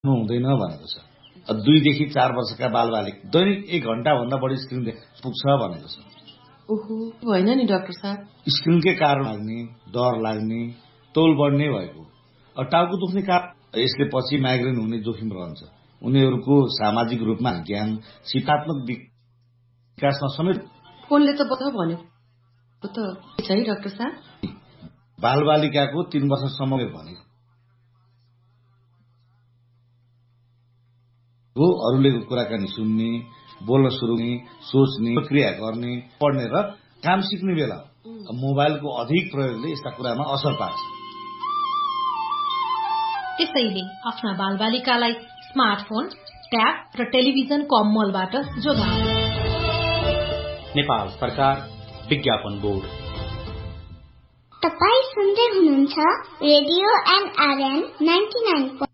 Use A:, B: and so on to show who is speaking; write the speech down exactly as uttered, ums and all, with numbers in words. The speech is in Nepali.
A: हुँदैन भनेको छ। दुईदेखि चार वर्षका बालबालिक दैनिक एक घण्टा भन्दा बढी स्क्रिन पुग्छ भनेको छ।
B: ओहो होइन नि डाक्टर साहब,
A: स्क्रिनकै कारण लाग्ने, डर लाग्ने, तौल बढ्ने भएको, टाउको दुख्ने कारण यसले पछि माइग्रेन हुने जोखिम रहन्छ। उनीहरूको सामाजिक रूपमा ज्ञान, सिद्धात्मक विकासमा समेत
B: फोनले त बता भन्यो त है डाक्टर साहब।
A: बालबालिकाको तीन वर्षसम्म भनेको हो अरूले कुराकानी सुन्ने, बोल्न सुरु गर्ने, सोच्ने, प्रक्रिया गर्ने, पढ्ने र काम सिक्ने बेला मोबाइलको अधिक प्रयोगले यस्ता कुरामा असर पार्छ।
C: त्यसैले आफ्ना बालबालिकालाई स्मार्टफोन, ट्याब र टेलिभिजनको अमलबाट जोगाउनु।
D: नेपाल सरकार विज्ञापन बोर्ड।
E: तपाई सुन्दै हुनुहुन्छ रेडियो एनआरएन नाइन्टी नाइन